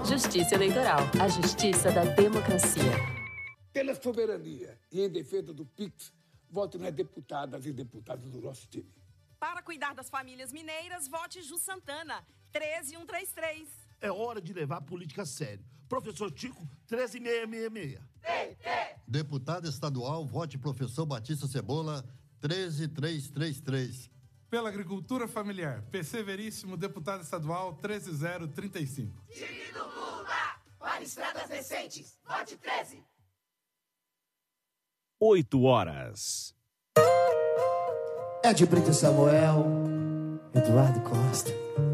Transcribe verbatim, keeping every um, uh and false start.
Justiça Eleitoral, a justiça da democracia. Pela soberania e em defesa do Pix, vote nas deputadas e deputados do nosso time. Para cuidar das famílias mineiras, vote Ju Santana, treze mil cento e trinta e três. É hora de levar a política a sério. Professor Chico, treze mil seiscentos e sessenta e seis. Deputado estadual, vote professor Batista Cebola, treze mil trezentos e trinta e três. Pela agricultura familiar, P C Veríssimo, deputado estadual, treze mil trinta e cinco. Time do Lula, para estradas decentes, vote treze. Oito horas. Ed Brito Samuel, Eduardo Costa.